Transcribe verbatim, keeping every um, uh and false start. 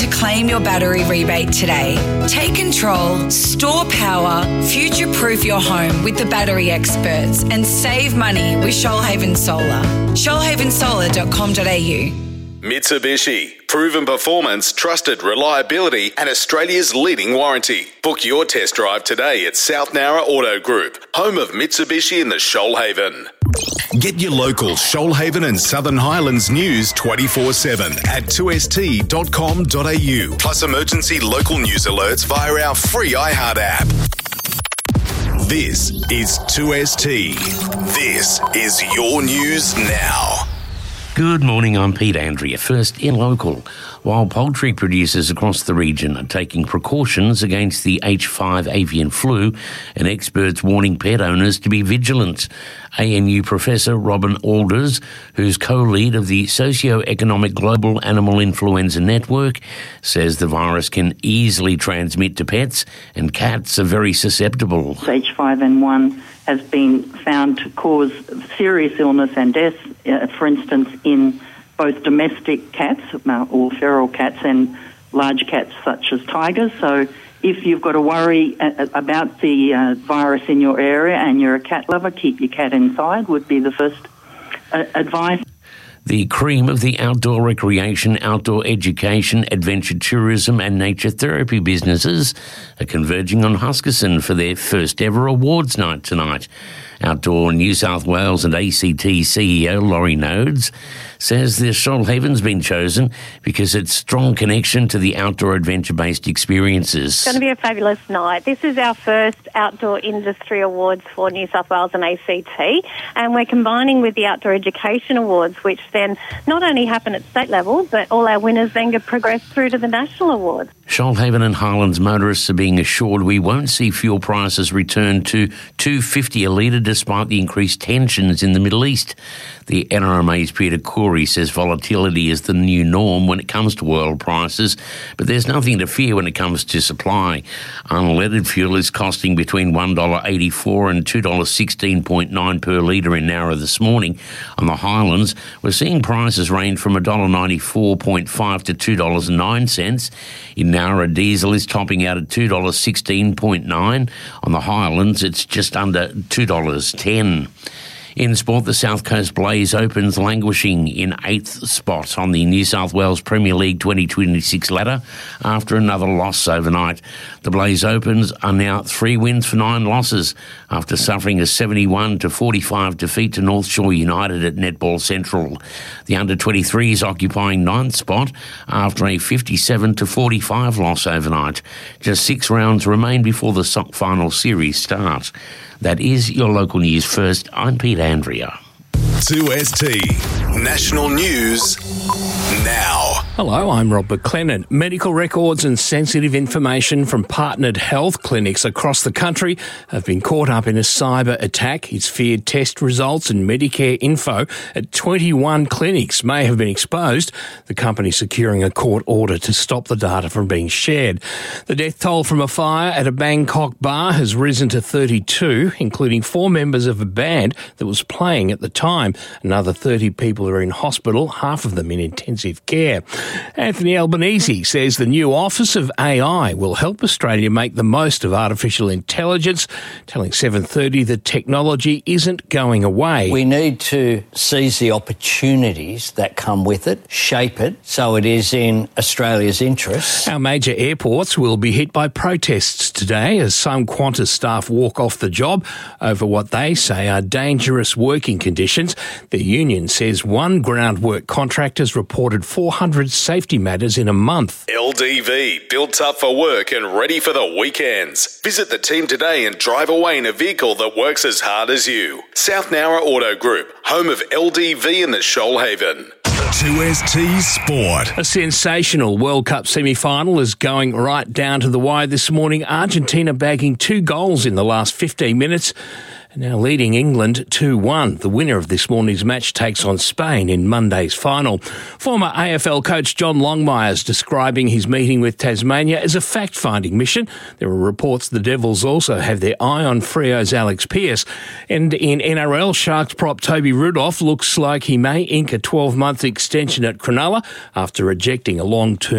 to claim your battery rebate today. Take control, store power, future-proof your home with the battery experts and save money with Shoalhaven Solar. shoalhaven solar dot com dot a u. Mitsubishi. Proven performance, trusted reliability and Australia's leading warranty. Book your test drive today at South Nowra Auto Group, home of Mitsubishi in the Shoalhaven. Get your local Shoalhaven and Southern Highlands news twenty-four seven at two s t dot com dot a u. Plus emergency local news alerts via our free iHeart app. This is two S T. This is your news now. Good morning, I'm Pete Andrea. First in local. While poultry producers across the region are taking precautions against the H five avian flu, and experts warning pet owners to be vigilant. A N U professor Robin Alders, who's co-lead of the Socio-Economic Global Animal Influenza Network, says the virus can easily transmit to pets and cats are very susceptible. H five N one has been found to cause serious illness and death, uh, for instance, in both domestic cats or feral cats and large cats such as tigers. So if you've got a worry about the uh, virus in your area and you're a cat lover, keep your cat inside would be the first uh, advice. The cream of the outdoor recreation, outdoor education, adventure tourism and nature therapy businesses are converging on Huskisson for their first ever awards night tonight. Outdoor New South Wales and A C T C E O Laurie Nodes says the Shoalhaven's been chosen because its strong connection to the outdoor adventure-based experiences. It's going to be a fabulous night. This is our first Outdoor Industry Awards for New South Wales and A C T, and we're combining with the Outdoor Education Awards, which then not only happen at state level, but all our winners then get progressed through to the national awards. Shoalhaven and Highlands motorists are being assured we won't see fuel prices return to two dollars fifty a litre despite the increased tensions in the Middle East. The N R M A's Peter Corey says volatility is the new norm when it comes to oil prices, but there's nothing to fear when it comes to supply. Unleaded fuel is costing between one dollar eighty-four and two dollars sixteen point nine per litre in Nowra this morning. On the Highlands, we're seeing prices range from one dollar ninety-four point five to two dollars nine. In Nowra, diesel is topping out at two dollars sixteen point nine. On the Highlands, it's just under two dollars ten. In sport, the South Coast Blaze Opens languishing in eighth spot on the New South Wales Premier League twenty twenty-six ladder after another loss overnight. The Blaze Opens are now three wins for nine losses after suffering a seventy-one to forty-five defeat to North Shore United at Netball Central. The under twenty-threes occupying ninth spot after a fifty-seven to forty-five loss overnight. Just six rounds remain before the final series start. That is your local news first. I'm Pete Andrea. two S T National News now. Hello, I'm Rob McLennan. Medical records and sensitive information from partnered health clinics across the country have been caught up in a cyber attack. Its feared test results and Medicare info at twenty-one clinics may have been exposed, the company securing a court order to stop the data from being shared. The death toll from a fire at a Bangkok bar has risen to thirty-two, including four members of a band that was playing at the time. Another thirty people are in hospital, half of them in intensive care. Anthony Albanese says the new Office of A I will help Australia make the most of artificial intelligence, telling seven thirty that technology isn't going away. We need to seize the opportunities that come with it, shape it so it is in Australia's interests. Our major airports will be hit by protests today as some Qantas staff walk off the job over what they say are dangerous working conditions. The union says one groundwork contractor has reported four hundred safety matters in a month. L D V, built tough for work and ready for the weekends. Visit the team today and drive away in a vehicle that works as hard as you. South Nowra Auto Group, home of L D V in the Shoalhaven. two S T Sport. A sensational World Cup semi-final is going right down to the wire this morning. Argentina bagging two goals in the last fifteen minutes. Now leading England two one. The winner of this morning's match takes on Spain in Monday's final. Former A F L coach John Longmire is describing his meeting with Tasmania as a fact-finding mission. There are reports the Devils also have their eye on Freo's Alex Pearce. And in N R L, Sharks prop Toby Rudolph looks like he may ink a twelve-month extension at Cronulla after rejecting a long-term